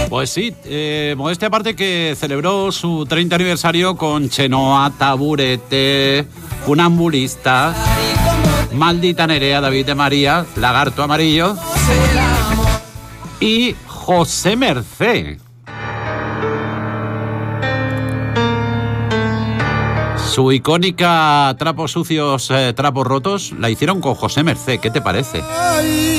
Pues sí, modestia aparte que celebró su 30 aniversario con Chenoa, Taburete, Funambulista, Maldita Nerea, David de María, Lagarto Amarillo y José Mercé. Su icónica Trapos sucios, trapos rotos la hicieron con José Mercé. ¿Qué te parece?